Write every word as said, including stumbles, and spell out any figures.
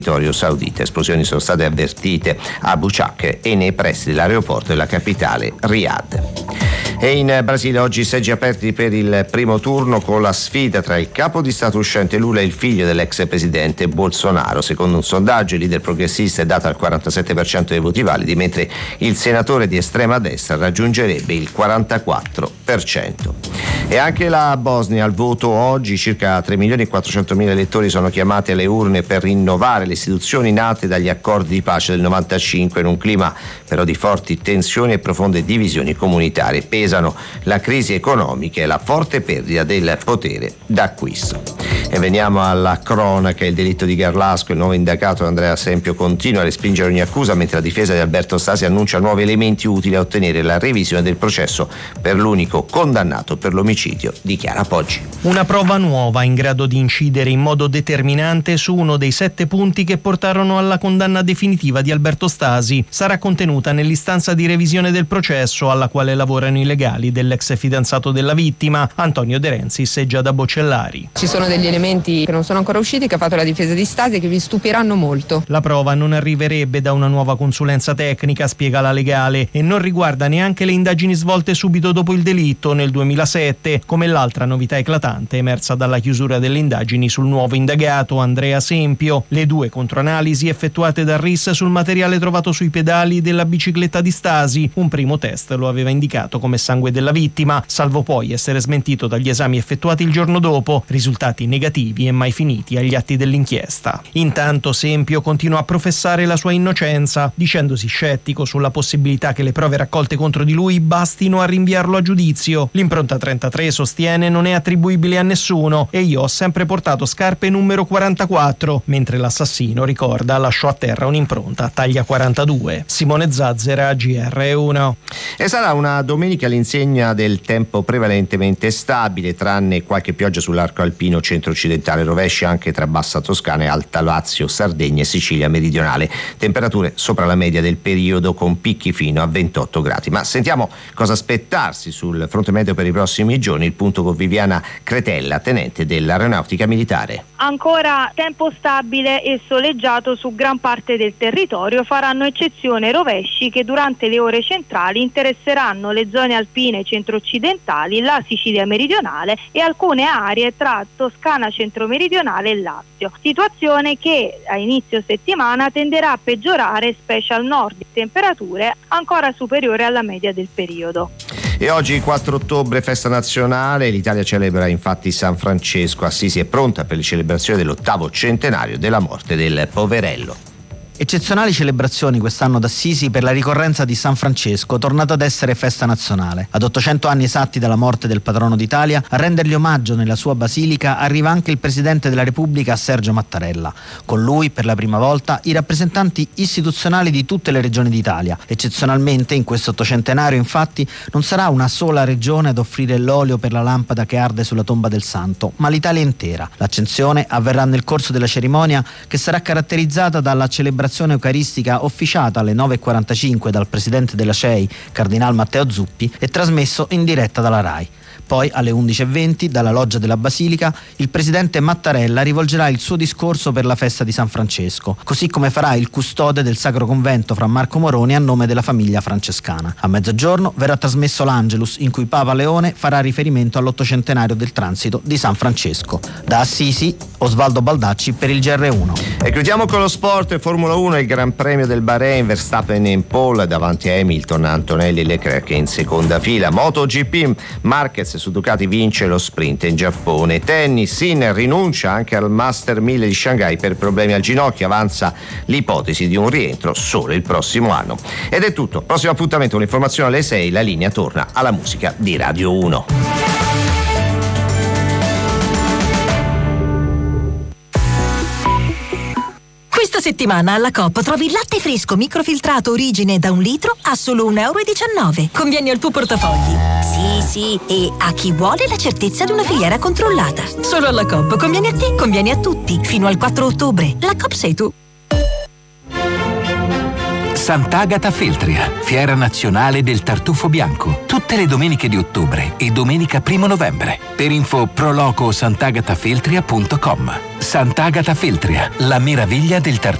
territorio saudita. Esplosioni sono state avvertite a Buchak e nei pressi dell'aeroporto della capitale Riyadh. E in Brasile oggi seggi aperti per il primo turno con la sfida tra il capo di Stato uscente Lula e il figlio dell'ex presidente Bolsonaro. Secondo un sondaggio il leader progressista è dato al quarantasette per cento dei voti validi, mentre il senatore di estrema destra raggiungerebbe il quarantaquattro per cento. E anche la Bosnia al voto oggi. Circa tre milioni e quattrocentomila elettori sono chiamati alle urne per rinnovare le istituzioni nate dagli accordi di pace del novantacinque, in un clima però di forti tensioni e profonde divisioni comunitarie. Pesano la crisi economica e la forte perdita del potere d'acquisto. E veniamo alla cronaca. Il delitto di Garlasco, il nuovo indagato Andrea Sempio continua a respingere ogni accusa, mentre la difesa di Alberto Stasi annuncia nuovi elementi utili a ottenere la revisione del processo per l'unico condannato per l'omicidio di Chiara Poggi. Una prova nuova in grado di incidere in modo determinante su uno dei sette punti che portarono alla condanna definitiva di Alberto Stasi sarà contenuta nell'istanza di revisione del processo alla quale lavorano i legali dell'ex fidanzato della vittima, Antonio De Renzis e Giada Bocellari. Ci sono degli elementi che non sono ancora usciti, che ha fatto la difesa di Stasi e che vi stupiranno molto. La prova non arriverebbe da una nuova consulenza tecnica, spiega la legale, e non riguarda neanche le indagini svolte subito dopo il delitto nel duemilasette, come l'altra novità eclatante emersa dalla chiusura delle indagini sul nuovo indagato Andrea Sempio. Le due controanalisi effettuate dal R I S sul materiale trovato sui pedali della bicicletta di Stasi. Un primo test lo aveva indicato come sangue della vittima, salvo poi essere smentito dagli esami effettuati il giorno dopo, risultati negativi e mai finiti agli atti dell'inchiesta. Intanto Sempio continua a professare la sua innocenza, dicendosi scettico sulla possibilità che le prove raccolte contro di lui bastino a rinviarlo a giudizio. L'impronta trentatré, sostiene, non è attribuibile a nessuno e io ho sempre portato scarpe numero quarantaquattro, mentre l'assassino, ricorda, lasciò a terra un'impronta taglia quarantadue. Simone Zazzera, G R uno. E sarà una domenica all'insegna del tempo prevalentemente stabile, tranne qualche pioggia sull'arco alpino centro-occidentale, rovesci anche tra Bassa Toscana e Alta Lazio, Sardegna e Sicilia meridionale. Temperature sopra la media del periodo con picchi fino a ventotto gradi. Ma sentiamo cosa aspettarsi sul fronte meteo per i prossimi giorni. Il punto con Viviana Cretella, tenente dell'Aeronautica Militare. Ancora tempo stabile e soleggiato su gran parte del territorio, faranno eccezione rovesci che durante le ore centrali interesseranno le zone alpine centro-occidentali, la Sicilia meridionale e alcune aree tra Toscana centro-meridionale e Lazio. Situazione che a inizio settimana tenderà a peggiorare, specie al nord, temperature ancora superiori alla media del periodo. E oggi, quattro ottobre, festa nazionale. L'Italia celebra infatti San Francesco. Assisi è pronta per le celebrazioni dell'ottavo centenario della morte del poverello. Eccezionali celebrazioni quest'anno ad Assisi per la ricorrenza di San Francesco, tornato ad essere festa nazionale. Ad ottocento anni esatti dalla morte del patrono d'Italia, a rendergli omaggio nella sua basilica arriva anche il Presidente della Repubblica Sergio Mattarella. Con lui, per la prima volta, i rappresentanti istituzionali di tutte le regioni d'Italia. Eccezionalmente, in questo ottocentenario, infatti, non sarà una sola regione ad offrire l'olio per la lampada che arde sulla tomba del santo, ma l'Italia intera. L'accensione avverrà nel corso della cerimonia, che sarà caratterizzata dalla celebrazione eucaristica officiata alle nove e quarantacinque dal presidente della C E I, Cardinal Matteo Zuppi, e trasmesso in diretta dalla RAI. Poi alle undici e venti dalla loggia della Basilica il presidente Mattarella rivolgerà il suo discorso per la festa di San Francesco, così come farà il custode del Sacro Convento Fra Marco Moroni a nome della famiglia francescana. A mezzogiorno verrà trasmesso l'Angelus, in cui Papa Leone farà riferimento all'ottocentenario del transito di San Francesco. Da Assisi, Osvaldo Baldacci per il G R uno. E chiudiamo con lo sport. Formula uno, il Gran Premio del Bahrain, Verstappen in pole davanti a Hamilton, Antonelli e Leclerc in seconda fila. MotoGP, Marquez su Ducati vince lo sprint in Giappone. Tennis, Sinner rinuncia anche al Master mille di Shanghai per problemi al ginocchio, avanza l'ipotesi di un rientro solo il prossimo anno. Ed è tutto, prossimo appuntamento con l'informazione alle sei, la linea torna alla musica di Radio uno. Questa settimana alla Coop trovi il latte fresco microfiltrato origine da un litro a solo un euro e diciannove. Conviene al tuo portafogli. Sì, sì, e a chi vuole la certezza di una filiera controllata. Solo alla Coop. Conviene a te, conviene a tutti. Fino al quattro ottobre. La Coop sei tu. Sant'Agata Feltria, fiera nazionale del tartufo bianco, tutte le domeniche di ottobre e domenica primo novembre. Per info proloco sant'agatafeltria punto com. Sant'Agata Feltria, la meraviglia del tartufo